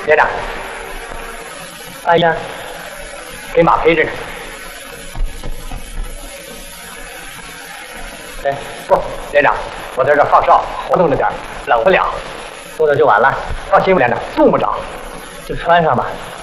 连长， 哎呀， 给马陪着呢。哎，不，连长，我在这放哨，活动着点，冷不了， 多久就完了？ 放心吧，连长，用不着。 就穿上吧。